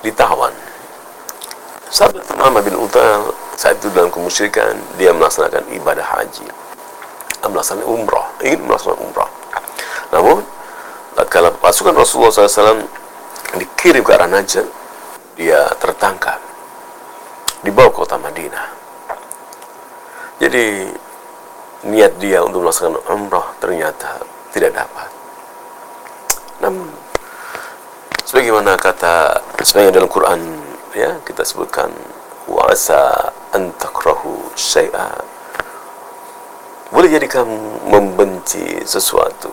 ditawan. Sahabat Umamah bin Uthal saat itu dalam kemusyrikan, dia melaksanakan ibadah haji, melaksanakan umrah, ingin melaksanakan umrah. Namun, kalau pasukan Rasulullah SAW dikirim ke arah Najd, dia tertangkap, dibawa ke kota Madinah. Jadi, niat dia untuk melaksanakan umrah ternyata tidak dapat. Namun, sebagaimana dalam Quran, ya, kita sebutkan, wa asa an takrahu syai'a, boleh jadi kamu membenci sesuatu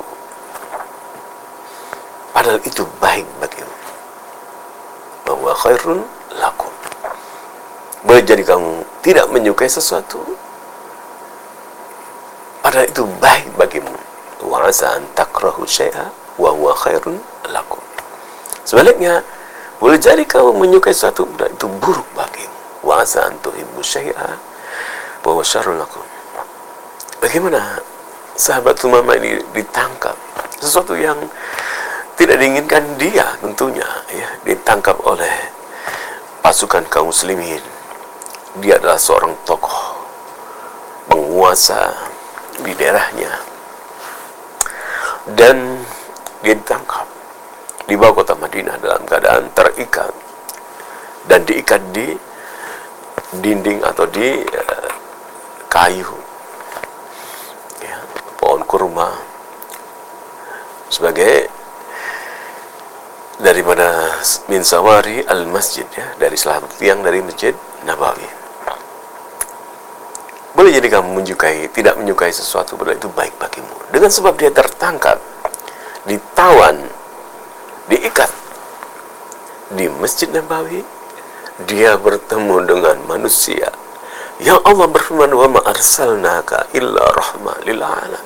padahal itu baik bagimu, bahwa khairun lakum. Boleh jadi kamu tidak menyukai sesuatu padahal itu baik bagimu, wa asa an takrahu syai'a wa huwa khairun lakum. Sebaliknya, boleh jadi kamu menyukai sesuatu dan itu buruk bagimu, wa asa an tuhibbu syai'a wa huwa syarrun lakum. Bagaimana sahabat Umamah ini ditangkap, sesuatu yang tidak diinginkan dia tentunya, ya, ditangkap oleh pasukan kaum muslimin. Dia adalah seorang tokoh penguasa di daerahnya, dan dia ditangkap, dibawa kota Madinah dalam keadaan terikat dan diikat di dinding atau di kayu, ya, pohon kurma, sebagai daripada min sawari al-masjid, ya, dari salah satu tiang dari Masjid Nabawi. Boleh jadi kamu tidak menyukai sesuatu padahal itu baik bagimu. Dengan sebab dia tertangkap, ditawan, diikat di Masjid Nabawi, dia bertemu dengan manusia yang Allah berfirman, wa ma arsalnaka illa rahmah lil alamin.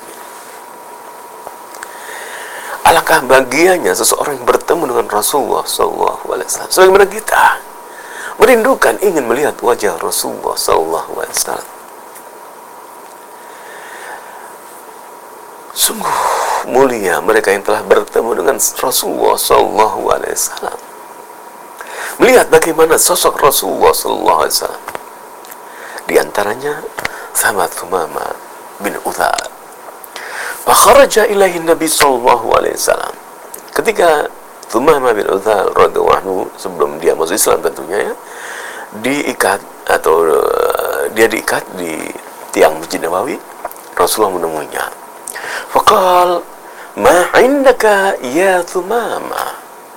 Alangkah bahagianya seseorang yang bertemu dengan Rasulullah SAW. Sebagaimana kita merindukan, ingin melihat wajah Rasulullah SAW. Sungguh mulia mereka yang telah bertemu dengan Rasulullah SAW. Melihat bagaimana sosok Rasulullah SAW. Di antaranya sahabat Umamah bin Uthal. Fakharaja ilaihi Nabi sallallahu alaihi wasallam. Ketika Umamah bin Uthal radhiyallahu anhu, sebelum dia masuk Islam tentunya, ya, diikat di tiang Masjid Nabawi, Rasulullah menemuinya. Faqal, ma indaka ya Umamah?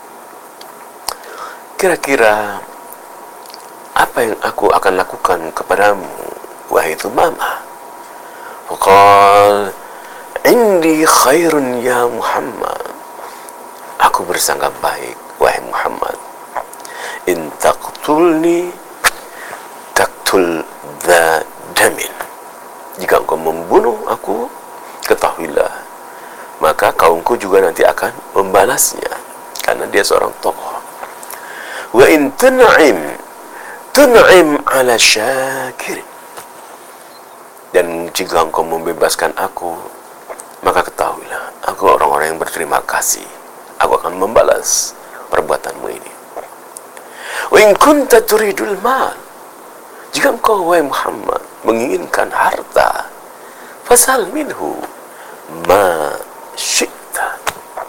Kira-kira apa yang aku akan lakukan kepadamu, wahai Umamah? Faqal, indi khairun ya Muhammad. Aku bersangka baik, wahai Muhammad. In taqtulni taqtul dha damin. Jika engkau membunuh aku, ketahuilah, maka kaumku juga nanti akan membalasnya, karena dia seorang tokoh. Wa in tun'im ala syakirin. Dan jika engkau membebaskan aku, maka ketahuilah, aku orang-orang yang berterima kasih. Aku akan membalas perbuatanmu ini. Wa in kunta turidul mal. Jika engkau, wahai Muhammad, menginginkan harta, fasal minhu ma syi'ta.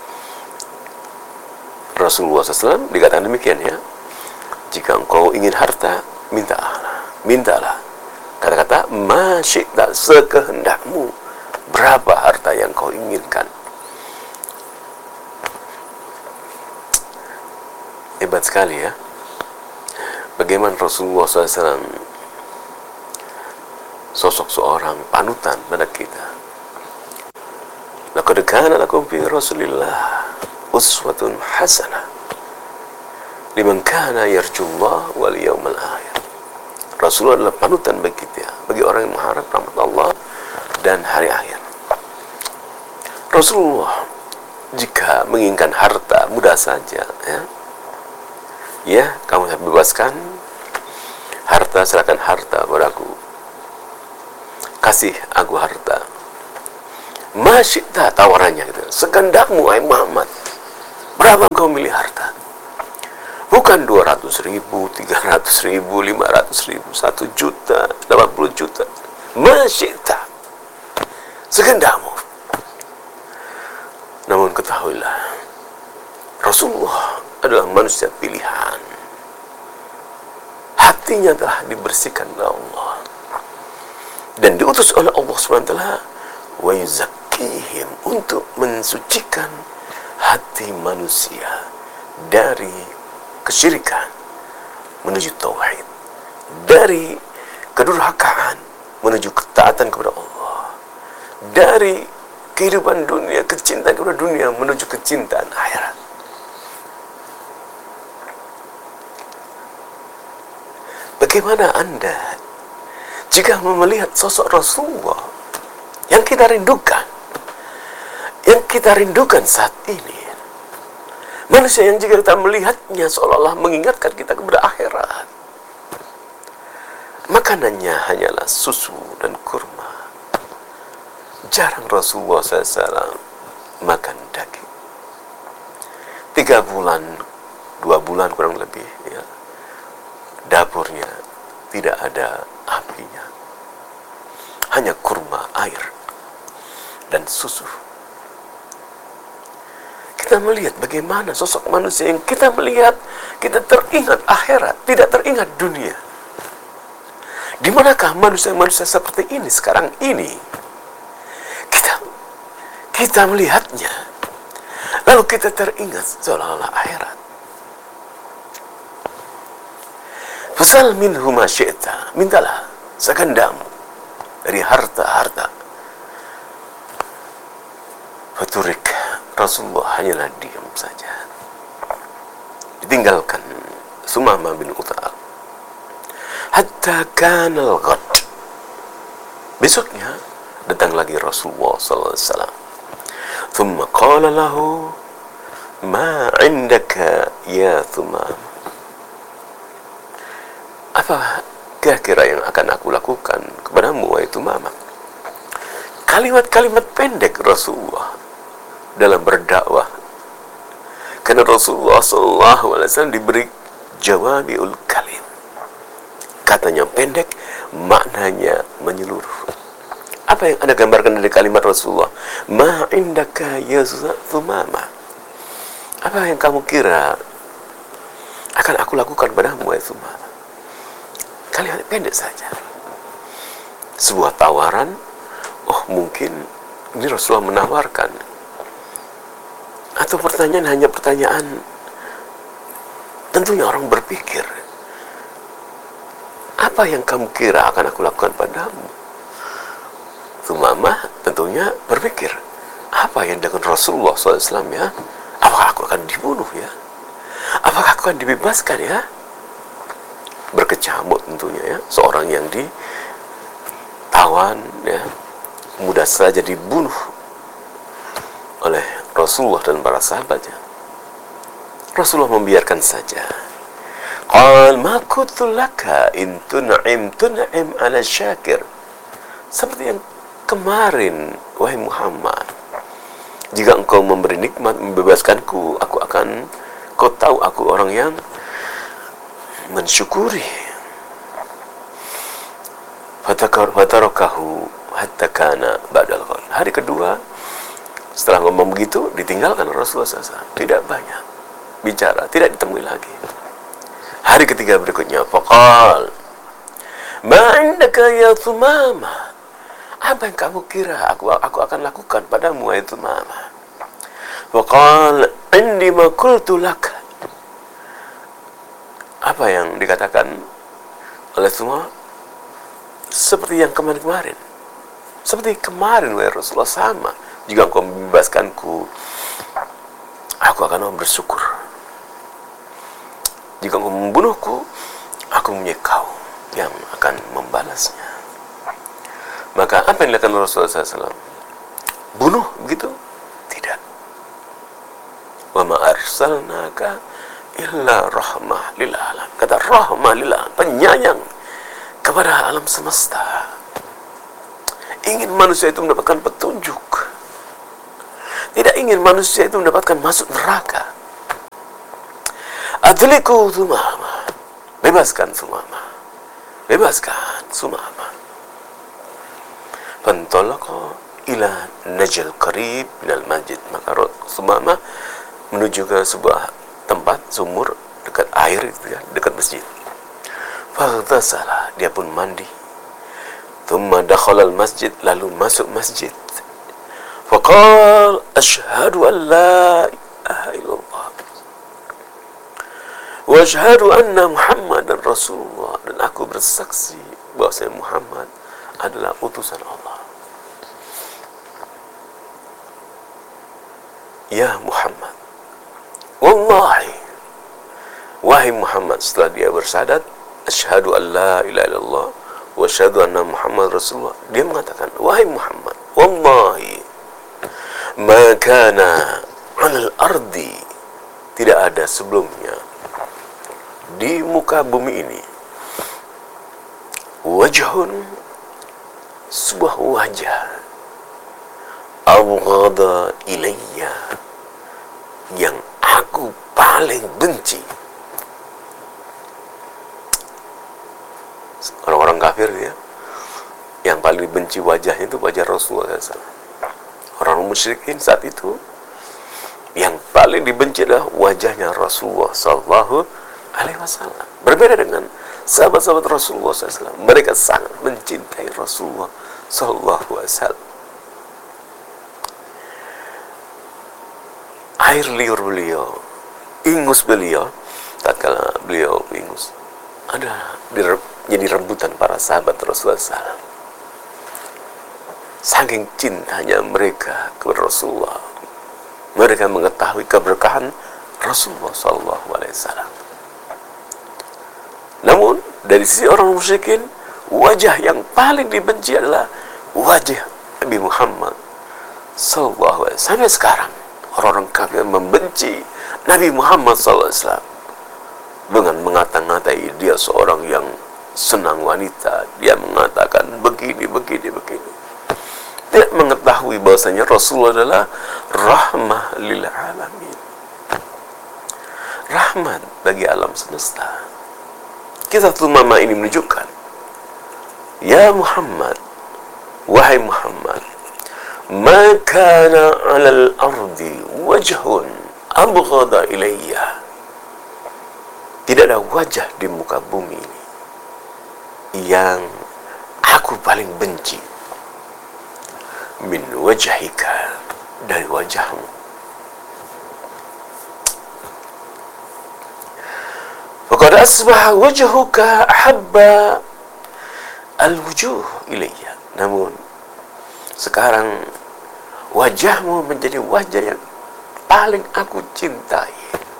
Rasulullah SAW dikatakan demikian, ya. Jika engkau ingin harta, mintalah. Kata-kata ma syi'ta, sekehendakmu. Berapa harta yang kau inginkan? Hebat sekali, ya. Bagaimana Rasulullah SAW sosok seorang panutan pada kita. Laqad kana lakum fi Rasulillah uswatun hasanah liman kana yarjullah wal yawmal akhir. Rasulullah adalah panutan bagi kita, bagi orang yang mengharap rahmat Allah dan hari akhir. Rasulullah jika menginginkan harta, mudah saja, ya. Ya, kamu saya bebaskan harta, serahkan harta padaku. Kasih aku harta. Masyidda, tawarannya gitu. Sekehendakmu, wahai Muhammad. Berapa engkau milih harta? Bukan 200.000, 300.000, 500.000, 1 juta, 80 juta. Masyita, sekehendamu. Namun ketahuilah, Rasulullah adalah manusia pilihan. Hatinya telah dibersihkan oleh Allah dan diutus oleh Allah SWT wa yuzakkihim, untuk mensucikan hati manusia dari kesyirikan menuju tauhid, dari kedurhakaan menuju ketaatan kepada Allah, dari kehidupan dunia, kecintaan kepada dunia menuju kecintaan akhirat. Bagaimana Anda jika melihat sosok Rasulullah yang kita rindukan saat ini? Manusia yang jika kita melihatnya seolah-olah mengingatkan kita kepada akhirat. Makanannya hanyalah susu dan kurma. Jarang Rasulullah SAW makan daging. 3 bulan, 2 bulan kurang lebih, ya, dapurnya tidak ada apinya. Hanya kurma, air, dan susu. Kita melihat bagaimana sosok manusia yang kita melihat, kita teringat akhirat, tidak teringat dunia. Di manakah manusia-manusia seperti ini sekarang ini? Kita melihatnya, lalu kita teringat seolah-olah akhirat. Fasal minhu ma syi'ta, mintalah sekehendamu dari harta-harta. Faturik, Rasulullah hanyalah diam saja. Ditinggalkan Sumamah bin Uthal. Hatta kanal ghad. Besoknya datang lagi Rasulullah SAW. Thumma qala lahu, ma indaka ya Thumam. Apa kira-kira yang akan aku lakukan kepadamu, wahai Thumamah? Kalimat-kalimat pendek Rasulullah dalam berdakwah. Karena Rasulullah SAW diberi jawabiul kalim. Katanya pendek, maknanya menyeluruh. Apa yang Anda gambarkan dari kalimat Rasulullah? Ma indaka ya Thumamah. Apa yang kamu kira akan aku lakukan padamu, wahai Thumamah? Kalimat pendek saja. Sebuah tawaran. Oh, mungkin ini Rasulullah menawarkan. Atau pertanyaan hanya pertanyaan. Tentunya orang berpikir, apa yang kamu kira akan aku lakukan padamu? Thumamah tentunya berpikir, apa yang dengan Rasulullah SAW, ya? Apakah aku akan dibunuh, ya? Apakah aku akan dibebaskan, ya? Berkecamuk tentunya, ya. Seorang yang ditawan, ya, mudah saja dibunuh oleh Rasulullah dan para sahabatnya. Rasulullah membiarkan saja. Qal ma kuntu laka in tun'im ala syakir. Seperti yang kemarin, wahai Muhammad, jika engkau memberi nikmat, membebaskanku, kau tahu aku orang yang mensyukuri. Fatarakahu hatta kana ba'dal qaul. Hari kedua setelah ngomong begitu, ditinggalkan Rasulullah SAW. Tidak banyak bicara, tidak ditemui lagi. Hari ketiga berikutnya, faqal ma indaka ya Thumamah. Apa yang kamu kira aku akan lakukan padamu, wahai Thumamah? Faqal indi ma qultu lak. Apa yang dikatakan oleh Thumamah? Seperti yang kemarin-kemarin. Seperti kemarin, wahai Rasulullah, sama. Jika engkau membebaskanku, aku akan bersyukur. Jika engkau membunuhku, aku punya kau yang akan membalasnya. Maka apa yang dilakukan Rasulullah SAW? Bunuh begitu? Tidak. Wa ma arsalnaka illa rahmah lil alam. Kata rahmah lil alam, penyayang kepada alam semesta. Ingin manusia itu mendapatkan petunjuk. Tidak ingin manusia itu mendapatkan masuk neraka. Atliku Sumama. Bebaskan Sumama. Bebaskan Sumama. Fantalaqa ila najal qarib minal masjid. Maka Sumama menuju ke sebuah tempat sumur dekat air itu ya, dekat masjid. Faghtasala, dia pun mandi. Thumma dakhala al-masjid, lalu masuk masjid. Faqala asyhadu an la ilaha illallah wa asyhadu anna Muhammadan Rasulullah, dan aku bersaksi bahwa Muhammad adalah utusan Allah. Ya Muhammad, wallahi, wahai Muhammad, setelah dia bersyahadat asyhadu an la ilaha illallah wa asyhadu anna Muhammad Rasulullah, dia mengatakan, wahai Muhammad, wallahi ma kana 'alal ardi, tidak ada sebelumnya di muka bumi ini wajhun, sebuah wajah, abghada ilayya, yang aku paling benci. Orang-orang kafir ya, yang paling benci wajahnya itu wajah Rasulullah SAW. Orang musyrikin saat itu yang paling dibenci adalah wajahnya Rasulullah SAW. Berbeda dengan sahabat-sahabat Rasulullah SAW, mereka sangat mencintai Rasulullah SAW. Air liur beliau, ingus beliau, tatkala beliau ingus, ada jadi rebutan para sahabat Rasulullah SAW. Saking cintanya mereka kepada Rasulullah, mereka mengetahui keberkahan Rasulullah SAW. Namun dari sisi orang musyrikin, wajah yang paling dibenci adalah wajah Nabi Muhammad SAW. Sampai sekarang orang-orang kafir membenci Nabi Muhammad SAW dengan mengata-ngatai dia seorang yang senang wanita. Dia mengatakan begini. Tidak mengetahui bahwasanya Rasulullah adalah rahmah lil alamin, rahmat bagi alam semesta. Kisah Sumama ini menunjukkan, ya Muhammad, wahai Muhammad, ma kana 'alal ardi wajhun abghada ilayya, tidak ada wajah di muka bumi ini yang aku paling benci min wajhika, dari wajahmu. Faqad asbaha wajhuka ahabba al-wujuh ilayya, namun sekarang wajahmu menjadi wajah yang paling aku cintai.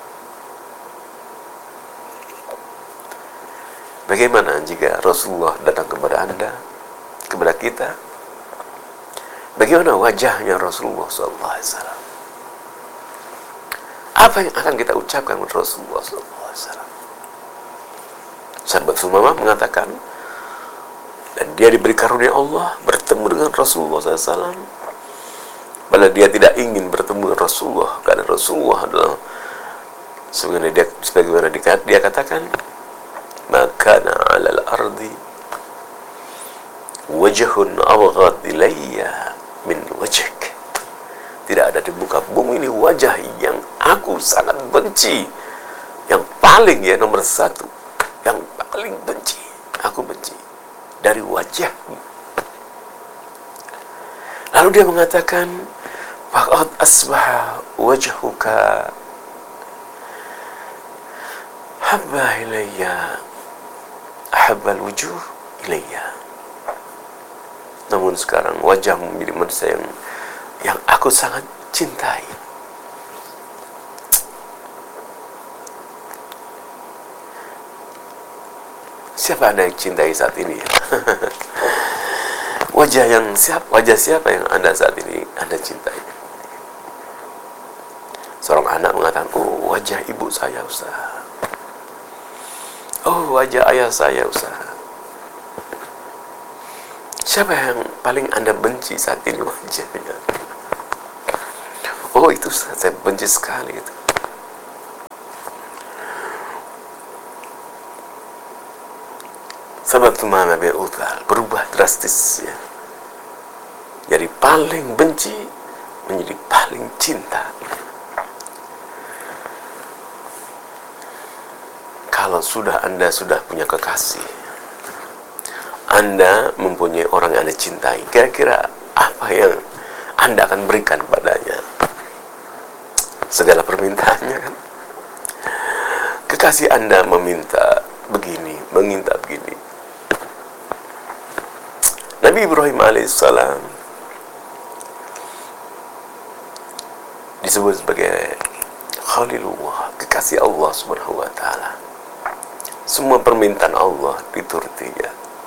Bagaimana jika Rasulullah datang kepada Anda, kepada kita? Bagaimana wajahnya Rasulullah SAW? Apa yang akan kita ucapkan kepada Rasulullah SAW? Sahabat Sumama mengatakan, dan dia diberi karunia Allah bertemu dengan Rasulullah SAW. Padahal dia tidak ingin bertemu dengan Rasulullah, karena Rasulullah adalah sebagaimana dia katakan, makana 'alal ardi wajhun abghad ilayya min wajhik, tidak ada di muka bumi ini wajah yang aku sangat benci, yang paling ya nomor satu, yang paling benci, aku benci dari wajahmu. Lalu dia mengatakan, faqad asbaha wajhuka habba ilayya ahabbal wujuh ilayya, namun sekarang wajahmu menjadi manusia yang aku sangat cintai. Siapa Anda yang cintai saat ini? Wajah siapa yang Anda saat ini Anda cintai? Seorang anak mengatakan, oh wajah ibu saya Ustaz, oh wajah ayah saya Ustaz. Siapa yang paling Anda benci saat ini wajahnya? Oh itu saya benci sekali itu. Sabatu mana bi'uthal, berubah drastis ya. Jadi paling benci menjadi paling cinta. Kalau Anda sudah punya kekasih, Anda mempunyai orang yang Anda cintai, kira-kira apa yang Anda akan berikan padanya? Segala permintaannya kan. Kekasih Anda meminta begini, meminta begini. Nabi Ibrahim alaihissalam disebut sebagai Khalilullah, kekasih Allah subhanahu wa ta'ala. Semua permintaan Allah diturutinya.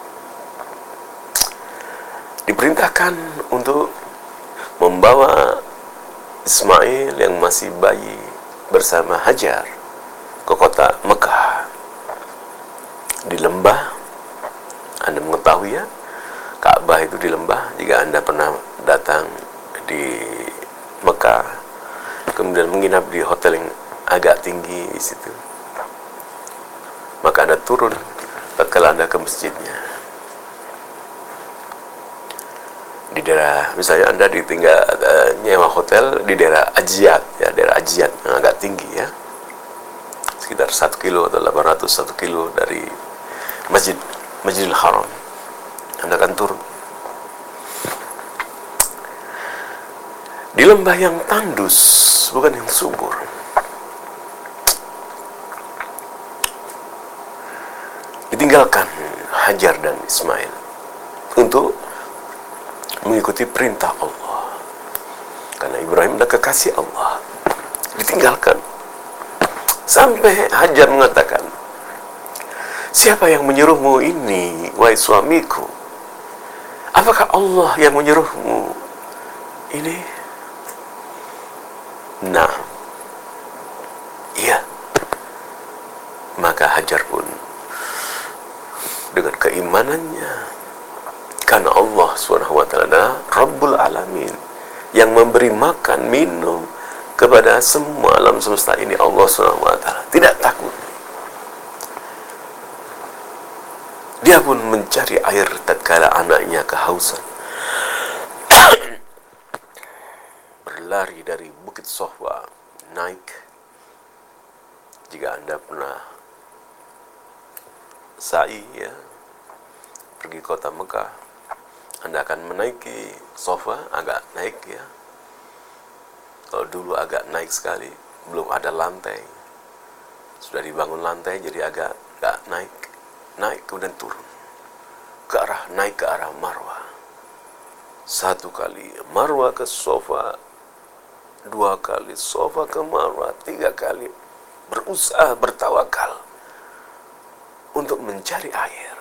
Diperintahkan untuk membawa Ismail yang masih bayi bersama Hajar ke kota Mekah. Di lembah, Anda mengetahui ya, Ka'bah itu di lembah. Jika Anda pernah datang di Mekah, kemudian menginap di hotel yang agak tinggi di situ, maka Anda turun tatkala Anda ke masjidnya. Di daerah, misalnya Anda ditinggal nyewa hotel di daerah Ajiyat, ya, daerah Ajiyat yang agak tinggi ya, sekitar 1 kilo atau 801 kilo dari Masjidil Haram. Anda akan turun di lembah yang tandus, bukan yang subur. Ditinggalkan Hajar dan Ismail untuk mengikuti perintah Allah, karena Ibrahim adalah kekasih Allah. Ditinggalkan sampai Hajar mengatakan, siapa yang menyuruhmu ini, wahai suamiku? Apakah Allah yang menyuruhmu ini? Nah, iya. Maka Hajar pun dengan keimanannya, karena Allah SWT adalah Rabbul Alamin, yang memberi makan, minum kepada semua alam semesta ini. Allah SWT tidak takut. Dia pun mencari air tatkala anaknya kehausan. Berlari dari Bukit Sohwa, naik. Jika Anda pernah sa'i ya, pergi kota Mekah, Anda akan menaiki Sofa, agak naik ya. Kalau dulu agak naik sekali, belum ada lantai. Sudah dibangun lantai, jadi agak naik. Naik kemudian turun naik ke arah Marwah. 1 kali Marwah ke Sofa, 2 kali Sofa ke Marwah, 3 kali berusaha bertawakal untuk mencari air.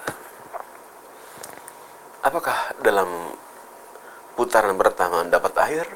Apakah dalam putaran pertama dapat air?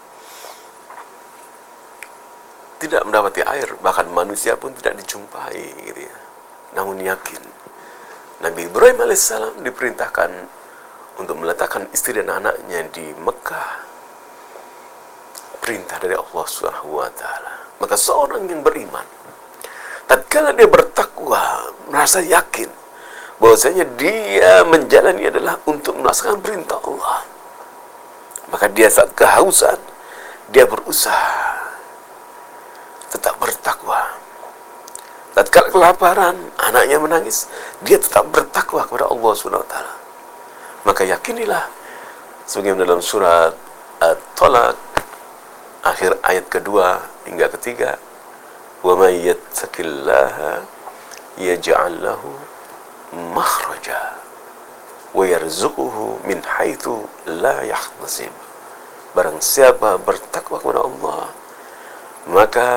Tidak mendapati air, bahkan manusia pun tidak dijumpai gitu ya. Namun yakin Nabi Ibrahim alaihissalam diperintahkan untuk meletakkan istri dan anaknya di Mekah. Perintah dari Allah Subhanahu wa ta'ala. Maka seorang yang beriman, tatkala dia bertakwa, merasa yakin bahwasanya dia menjalani adalah untuk melaksanakan perintah Allah, maka dia saat kehausan, dia berusaha tetap bertakwa. Tatkala kelaparan, anaknya menangis, dia tetap bertakwa kepada Allah Subhanahu wa ta'ala. Maka yakinilah, sebagaimana dalam surat At-Talaq, akhir ayat kedua hingga ketiga, wa may yattaqillaha yaj'al lahu makhraja wa yarzuquhu min haitsu la yahtasib. Barang siapa bertakwa kepada Allah, maka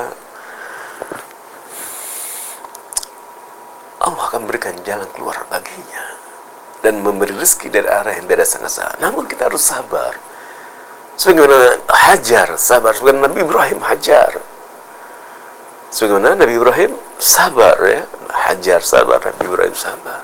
Allah akan berikan jalan keluar baginya dan memberi rezeki dari arah yang tidak sangka-sangka. Namun kita harus sabar. Sebagaimana Hajar sabar, sebagaimana Nabi Ibrahim Hajar. Sebagaimana Nabi Ibrahim sabar ya, Hajar sabar, Nabi Ibrahim sabar.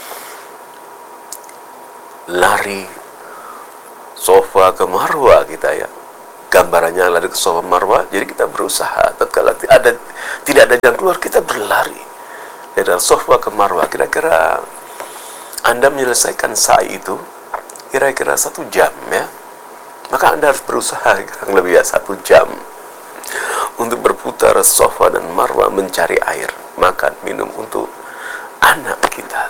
Lari Sofa ke Marwah kita ya. Gambarannya lari ke Sofa Marwah, jadi kita berusaha. Tatkala tidak ada jalan keluar, kita berlari dari Sofa ke Marwah. Kira-kira Anda menyelesaikan sa'i itu kira-kira 1 jam ya, maka Anda harus berusaha kurang lebih 1 jam untuk berputar Safa dan Marwah mencari air, makan, minum untuk anak kita.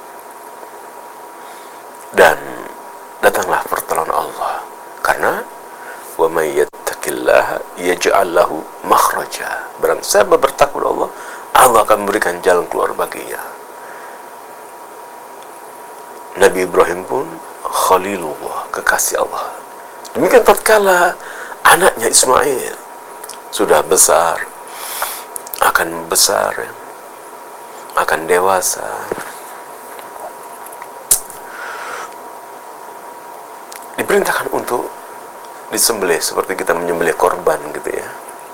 Dan datanglah pertolongan Allah, karena wa may yattaqillaha yaj'al lahu makhraja. Barang siapa bertakwa Allah, Allah akan memberikan jalan keluar baginya. Nabi Ibrahim pun Khalilullah, kekasih Allah. Demikian tatkala anaknya Ismail sudah besar, akan dewasa, diperintahkan untuk disembelih seperti kita menyembelih korban gitu ya.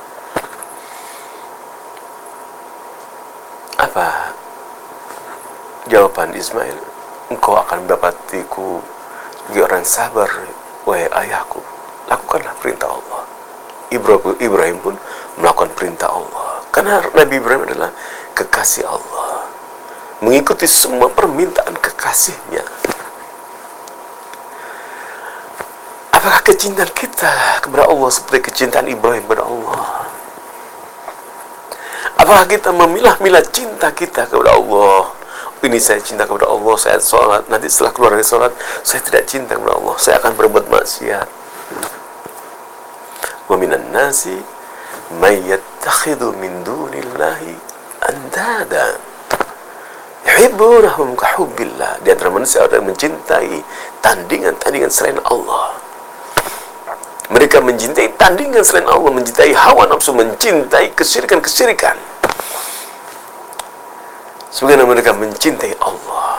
Apa jawaban Ismail? Engkau akan mendapatiku sebagai orang sabar, wahai ayahku. Lakukanlah perintah Allah. Ibrahim pun melakukan perintah Allah, karena Nabi Ibrahim adalah kekasih Allah, mengikuti semua permintaan kekasihnya. Apakah kecintaan kita kepada Allah seperti kecintaan Ibrahim kepada Allah? Apakah kita memilah-milah cinta kita kepada Allah? Ini saya cinta kepada Allah, saya sholat, nanti setelah keluar dari sholat saya tidak cinta kepada Allah, saya akan berbuat maksiat. Wa minan nasi may yattakhidhu min dunillahi andada yuhibbunahum ka hubbillah. Di antara manusia ada yang mencintai tandingan-tandingan selain Allah. Mereka mencintai tandingan selain Allah, mencintai hawa nafsu, mencintai kesyirikan-kesyirikan, sebagaimana mereka mencintai Allah.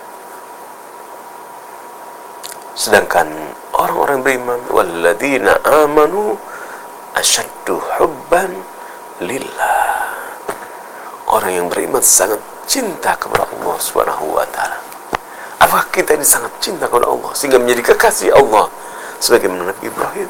Sedangkan orang-orang beriman, walladzina amanu asyaddu hubban lillah. Orang yang beriman sangat cinta kepada Allah Subhanahu wa taala. Apakah kita ini sangat cinta kepada Allah sehingga menjadi kekasih Allah sebagaimana Nabi Ibrahim?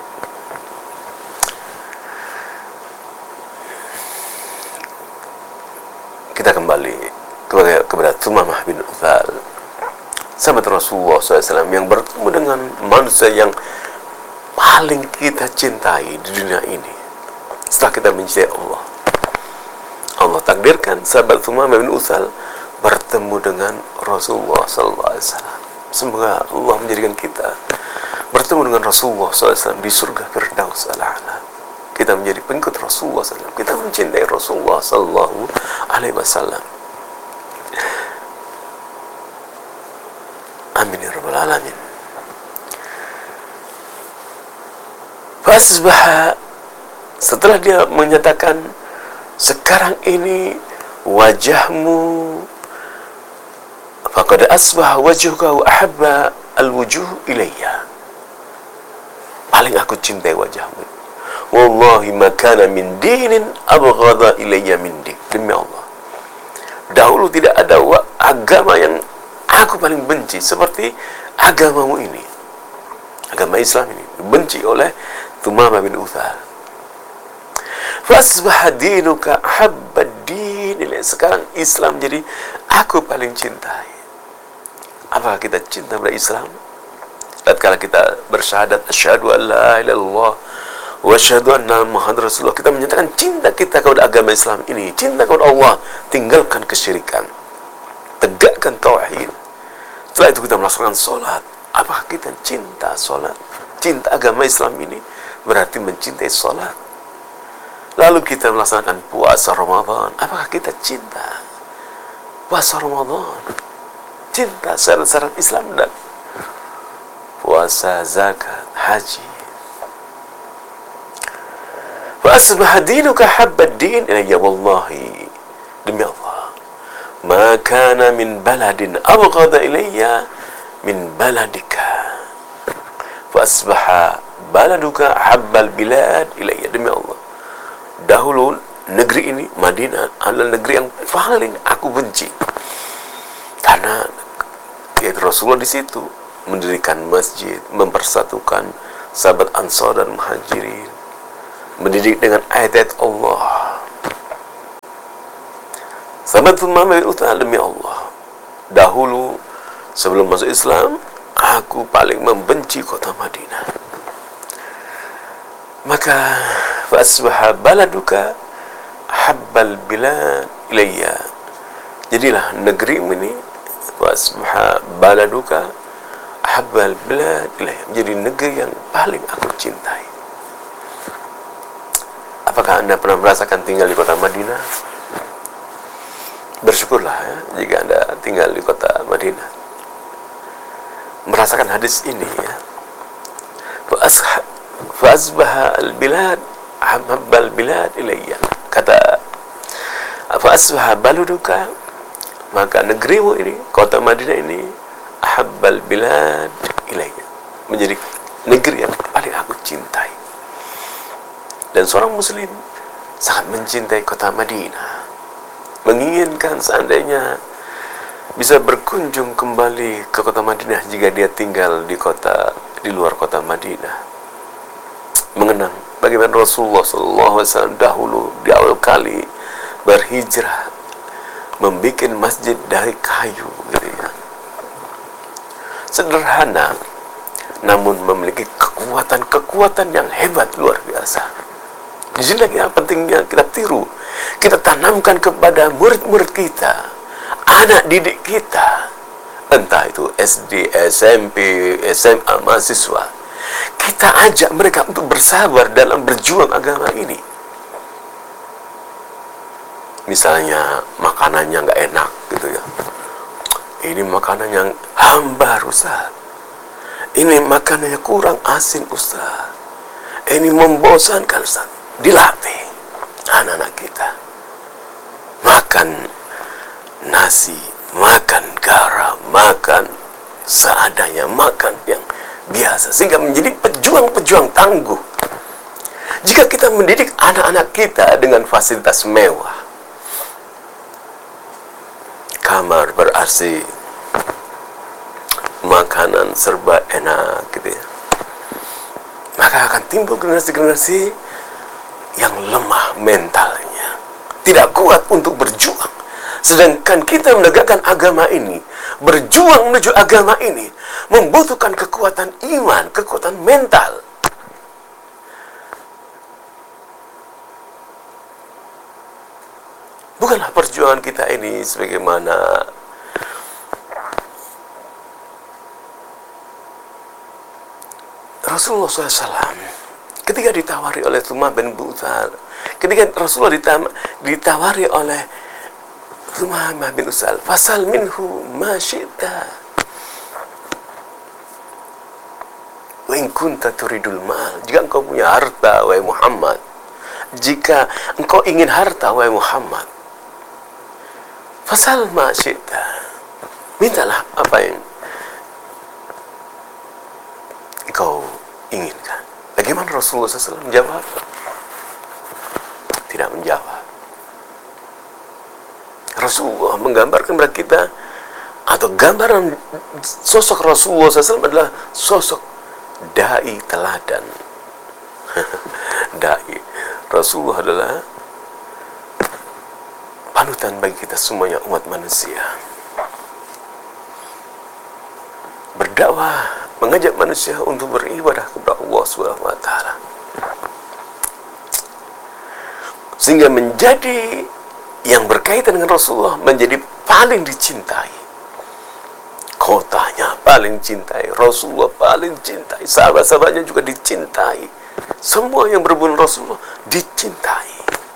Kita kembali kepada Thumamah bin Uthal, sahabat Rasulullah SAW yang bertemu dengan manusia yang paling kita cintai di dunia ini setelah kita mencintai Allah. Allah takdirkan sahabat Thumamah bin Uthal bertemu dengan Rasulullah SAW. Semoga Allah menjadikan kita bertemu dengan Rasulullah SAW di surga Firdaus al-A'la. Kita menjadi pengikut Rasulullah SAW. Kita mencintai Rasulullah SAW. Amin ya rabbal alamin. Fasbah, setelah dia menyatakan sekarang ini wajahmu, faqad asbah wajhuka wa ahabba alwujuh ilayya. Paling aku cintai wajahmu. Wallahi ma kana min dinin abghadha ilayya min din. Demi Allah, dahulu tidak ada agama yang aku paling benci seperti agamamu ini. Agama Islam ini dibenci oleh Thumamah bin Uthal. Fasbah dinuka habbad din. Sekarang Islam jadi aku paling cintai. Apakah kita cinta pada Islam? Tatkala kita bersyahadat asyhadu an la ilaha illallah wa asyhadu anna Muhammadar Rasulullah, kita menyatakan cinta kita kepada agama Islam ini, cinta kepada Allah, tinggalkan kesyirikan, tegakkan tauhid. Setelah itu kita melaksanakan sholat. Apakah kita cinta sholat? Cinta agama Islam ini berarti mencintai sholat. Lalu kita melaksanakan puasa Ramadan. Apakah kita cinta puasa Ramadan? Cinta syarat-syarat Islam dan puasa, zakat, haji. Fa asbah dinuka habbad din ilayya wallahi. Demi Allah, ma kana min baladin abghada ilayya min baladika. Fa asbaha baladuka habbal bilad ilayya. Demi Allah, dahulu negeri ini, Madinah, adalah negeri yang paling aku benci. Karena Rasulullah di situ mendirikan masjid, mempersatukan sahabat Ansar dan Muhajirin, mendidik dengan ayat-ayat Allah. Sahabat Thumamah bin Uthal, demi Allah, dahulu Sebelum masuk Islam, aku paling membenci kota Madinah. Maka fasbaha baladuka habbal bilad ilayya. Jadilah negerimu ini, fasbaha baladuka habbal bilad ilayya, menjadi negeri yang paling aku cintai. Apakah Anda pernah merasakan tinggal di kota Madinah? Bersyukurlah ya, jika Anda tinggal di kota Madinah, merasakan hadis ini ya. Fa'asbaha al-bilad habbal bilad ilayya. Kata fa'asbaha baluduka, maka negerimu ini, kota Madinah ini, habbal bilad ilayya, menjadi negeri yang paling aku cintai. Dan seorang muslim sangat mencintai kota Madinah, menginginkan seandainya bisa berkunjung kembali ke kota Madinah jika dia tinggal di luar kota Madinah. Mengenang bagaimana Rasulullah SAW dahulu di awal kali berhijrah membuat masjid dari kayu, gitu ya. Sederhana, namun memiliki kekuatan yang hebat, luar biasa. Di sini yang pentingnya kita tiru, kita tanamkan kepada murid-murid kita, anak didik kita, entah itu SD, SMP, SMA, mahasiswa. Kita ajak mereka untuk bersabar dalam berjuang agama ini. Misalnya makanannya nggak enak, gitu ya. Ini makanan yang hambar, Ustaz. Ini makanannya kurang asin, Ustaz. Ini membosankan, Ustaz. Dilatih anak-anak kita. Makan nasi, makan garam, makan seadanya, makan yang biasa, sehingga menjadi pejuang-pejuang tangguh. Jika kita mendidik anak-anak kita dengan fasilitas mewah, kamar ber-AC, makanan serba enak, gitu ya, maka akan timbul generasi-generasi yang lemah mentalnya, tidak kuat untuk berjuang. Sedangkan kita menegakkan agama ini, berjuang menuju agama ini, membutuhkan kekuatan iman, kekuatan mental. Bukanlah perjuangan kita ini sebagaimana Rasulullah SAW ketika ditawari oleh Thumma bin Utsal, ketika Rasulullah ditawari oleh Thumma bin Utsal, fasal minhu ma syi'ta wa in kunta turidul mal, jika engkau punya harta wahai Muhammad, jika engkau ingin harta wahai Muhammad, fasal ma syi'ta, mintalah apa yang engkau inginkan. Bagaimana Rasulullah SAW menjawab? Tidak menjawab. Rasulullah menggambarkan kepada kita, atau gambaran sosok Rasulullah SAW adalah sosok dai teladan. Dai. Rasulullah adalah panutan bagi kita semuanya, umat manusia. Berdakwah, mengajak manusia untuk beribadah kepada Allah SWT, sehingga menjadi yang berkaitan dengan Rasulullah menjadi paling dicintai. Kotanya paling cintai, Rasulullah paling cintai, sahabat-sahabatnya juga dicintai, semua yang berhubungan Rasulullah dicintai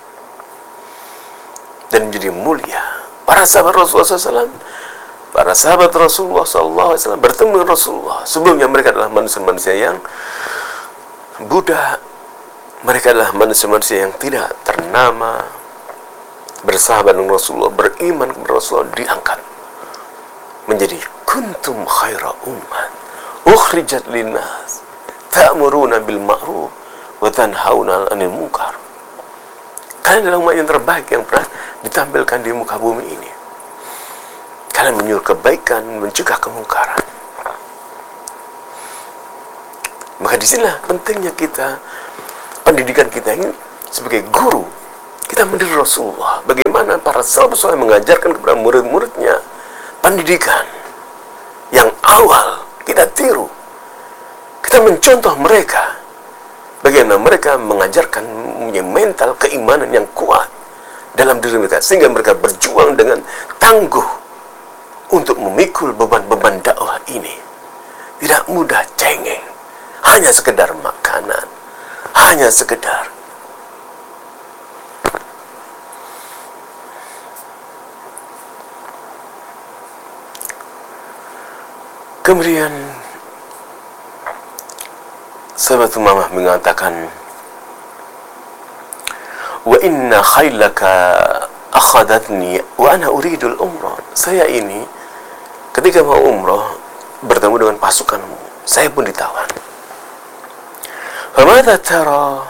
dan menjadi mulia. Para sahabat Rasulullah SAW, para sahabat Rasulullah SAW bertemu dengan Rasulullah. Sebelumnya mereka adalah manusia-manusia yang budak, mereka adalah manusia-manusia yang tidak ternama, bersahabat dengan Rasulullah, beriman kepada Rasulullah, diangkat menjadi kuntum khaira ummat ukhrijat linnas ta'muruna bil ma'ruf wa tanhauna 'anil munkar. Kalian adalah umat yang terbaik yang pernah ditampilkan di muka bumi ini. Kalian menyuruh kebaikan, mencegah kemungkaran. Maka disinilah pentingnya kita, pendidikan kita ini sebagai guru. Kita mendidik Rasulullah, bagaimana para sahabat mengajarkan kepada murid-muridnya pendidikan awal kita tiru, kita mencontoh mereka, bagaimana mereka mengajarkan punya mental keimanan yang kuat dalam diri mereka, sehingga mereka berjuang dengan tangguh untuk memikul beban-beban dakwah ini. Tidak mudah, cengeng, hanya sekedar makanan, hanya sekedar kemudian sahabat Umamah mengatakan, wa inna khailaka akhadatni wa ana uridul umrah. Saya ini ketika mau umrah bertemu dengan pasukanmu, saya pun ditawan. Famadza tara?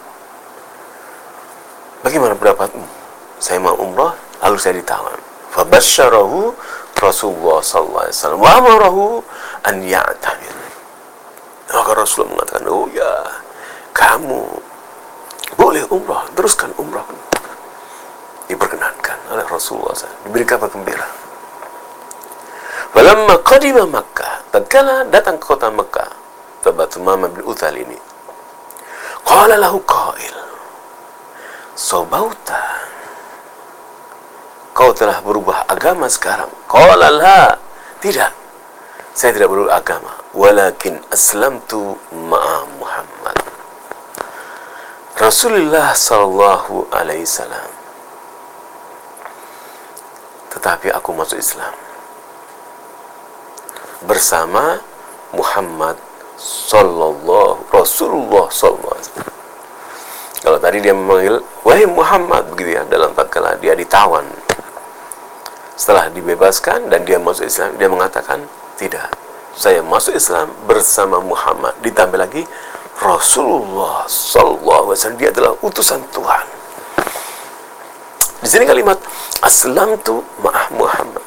Bagaimana pendapatmu? Saya mau umrah lalu saya ditawan. Fabasyarahu Rasulullah sallallahu alaihi wasallam wa amarahu an ya'tamir. Maka Rasulullah mengatakan, oh ya, kamu boleh umrah, teruskan umrah. Diperkenankan oleh Rasulullah SAW, diberi kabar gembira. Falamma qadima Makkah, tatkala datang ke kota Makkah, sahabat Umamah bin Uthal ini, qala lahu qail, sobauta, kau telah berubah agama sekarang. Qala la, tidak, saya tidak berubah agama, walakin aslamtu ma'a Muhammad. Rasulullah sallallahu alaihi wasallam, tetapi aku masuk Islam bersama Muhammad Rasulullah sallallahu alaihi wasallam. Kalau tadi dia memanggil wahai Muhammad begitu ya, dalam tatkala dia ditawan, setelah dibebaskan dan dia masuk Islam, dia mengatakan tidak, saya masuk Islam bersama Muhammad, ditambah lagi Rasulullah sallallahu alaihi wasallam, dia adalah utusan Tuhan. Di sini kalimat aslamtu ma'ah Muhammad,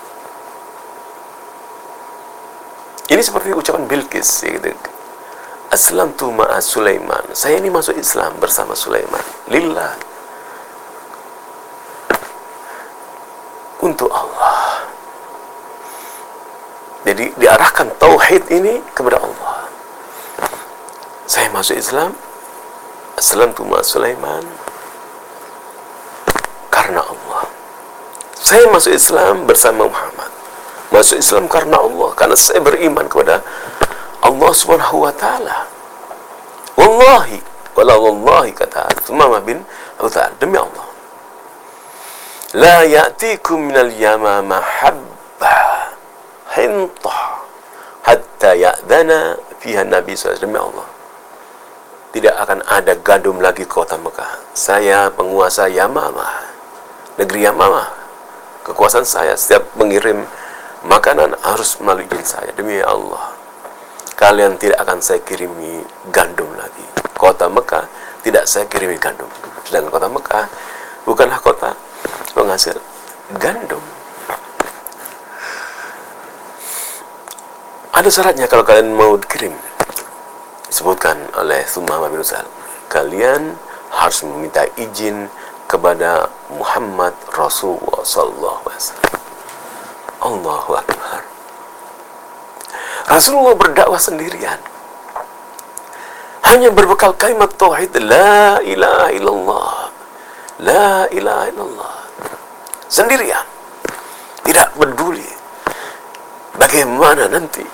ini seperti ucapan Bilqis, gitu. Aslamtu ma'a Sulaiman, saya ini masuk Islam bersama Sulaiman, lillah, untuk Allah. Jadi diarahkan tauhid ini kepada Allah. Saya masuk Islam, aslamtu ma'a Sulaiman, karena Allah. Saya masuk Islam bersama Muhammad, masuk Islam karena Allah, karena saya beriman kepada Allah subhanahu wa ta'ala. Wallahi, wala wallahi, kata Umamah bin Uthal, demi Allah, la ya'tikum minal yamama habba hintah hatta ya'dana fiha Nabi SAW. Demi Allah, tidak akan ada gandum lagi kota Mekah. Saya penguasa Yamamah, negeri Yamamah, kekuasaan saya. Setiap mengirim makanan harus melalui izin saya. Demi Allah, kalian tidak akan saya kirimi gandum lagi. Kota Mekah tidak saya kirimi gandum. Sedangkan kota Mekah bukanlah kota penghasil gandum. Ada syaratnya kalau kalian mau dikirim. Disebutkan oleh Umamah bin Uthal, kalian harus meminta izin kepada Muhammad Rasulullah sallallahu alaihi wasallam. Allahu Akbar. Rasulullah berdakwah sendirian, hanya berbekal kalimat tauhid, la ilaha illallah, la ilaha illallah, sendirian, tidak peduli bagaimana nanti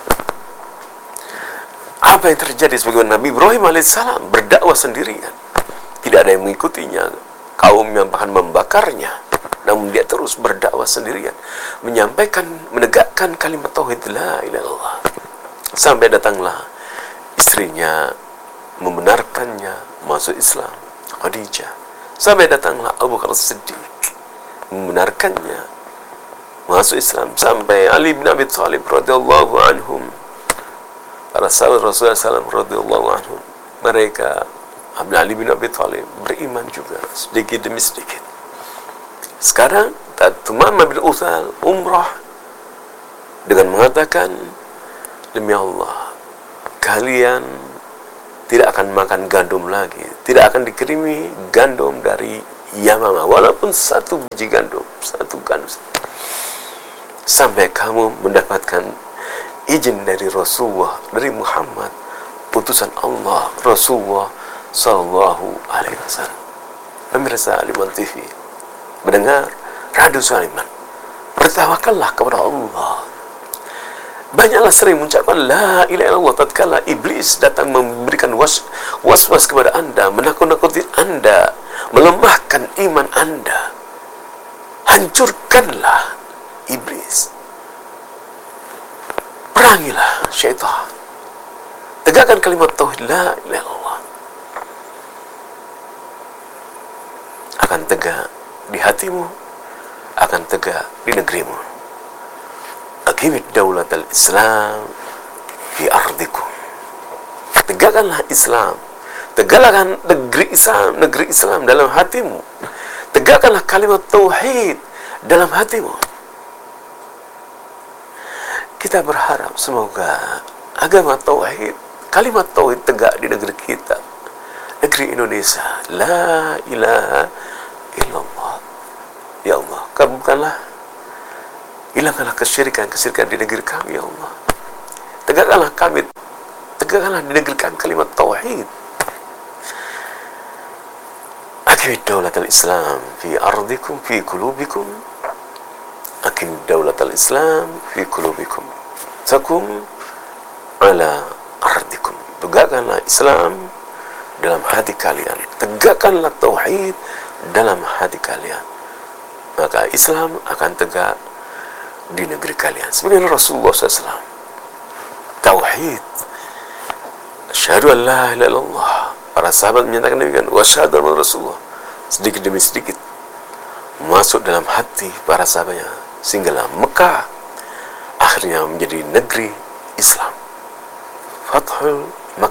apa yang terjadi. Sebagaimana Nabi Ibrahim alaihissalam berdakwah sendirian, tidak ada yang mengikutinya, kaum yang bahkan membakarnya, namun dia terus berdakwah sendirian, menyampaikan, menegakkan kalimat tauhid la ilaha illallah, sampai datanglah istrinya membenarkannya masuk Islam, Khadijah. Sampai datanglah Abu Bakar Siddiq membenarkannya masuk Islam, sampai Ali bin Abi Thalib radhiyallahu anhum, para sahabat Rasulullah SAW radhiyallahu anhum, mereka, Ali bin Abi Thalib beriman juga sedikit demi sedikit. Sekarang Umamah bin Uthal umrah dengan mengatakan, demi Allah, kalian tidak akan makan gandum lagi, tidak akan dikirimi gandum dari Yamamah, walaupun satu biji gandum, satu gandum, sampai kamu mendapatkan izin dari Rasulullah, dari Muhammad, putusan Allah, Rasulullah Sallallahu Alaihi Wasallam. Pemirsa Liman TV, mendengar Radio Sulaiman, bertawakallah kepada Allah. Banyaklah sering mengucapkan la ilaha illallah tatkala iblis datang memberikan was-was kepada Anda, menakut-nakuti Anda, melemahkan iman Anda. Hancurkanlah iblis. Perangilah syaitan. Tegakkan kalimat tauhid la ilaha illallah. Akan tegak di hatimu, akan tegak di negerimu. Aqimid daulatal Islam fi ardikum. Tegakkanlah Islam. Tegakkan negeri Islam dalam hatimu. Tegakkanlah kalimat tauhid dalam hatimu. Kita berharap semoga agama tauhid, kalimat tauhid tegak di negeri kita, negeri Indonesia. La ilaha illallah. Ya Allah, kabulkanlah, hilangkanlah kesyirikan di negeri kami, ya Allah. Tegakkanlah di negeri kami kalimat tauhid. Aqimid daulatal Islam fi ardikum fi qulubikum. Aqimid daulatal Islam fi qulubikum. Takum ala ardikum. Tegakkanlah Islam dalam hati kalian. Tegakkanlah tauhid dalam hati kalian. Maka Islam akan tegak di negeri kalian. Sebagai Rasulullah SAW, tauhid, asyhadu an la ilaha illallah. Para sahabat menyatakan demikian, wa asyhadu anna Rasulullah. Sedikit demi sedikit masuk dalam hati para sahabatnya, sehinggalah Mekah akhirnya menjadi negeri Islam. Fathu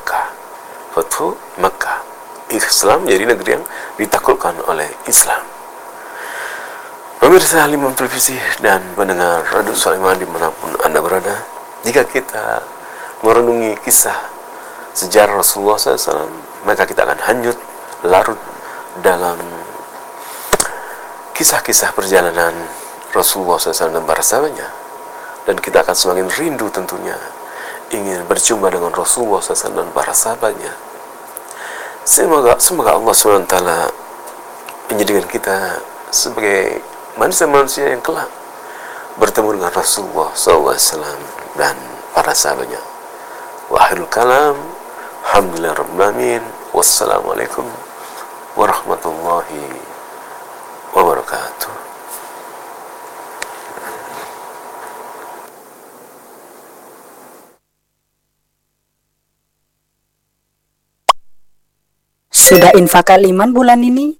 Mekah. Islam menjadi negeri yang ditaklukkan oleh Islam. Pemirsa Liman Televisi dan pendengar Radio Sulaiman dimanapun Anda berada, jika kita merenungi kisah sejarah Rasulullah SAW, maka kita akan hanyut larut dalam kisah-kisah perjalanan Rasulullah SAW dan para sahabatnya, dan kita akan semakin rindu tentunya ingin berjumpa dengan Rasulullah SAW dan para sahabatnya. Semoga Allah SWT menjadikan kita sebagai manusia-manusia yang kelak bertemu dengan Rasulullah SAW dan para sahabatnya. Wa akhirul kalam, alhamdulillah rabbil alamin, wassalamualaikum warahmatullahi wabarakatuh. Sudah infak Liman bulan ini?